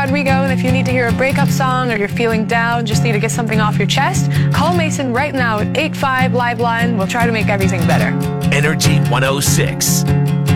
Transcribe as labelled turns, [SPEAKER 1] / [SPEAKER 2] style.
[SPEAKER 1] Rodrigo, and if you need to hear a breakup song or you're feeling down, just need to get something off your chest, call Mason right now at 85 Liveline. We'll try to make everything better.
[SPEAKER 2] Energy 106.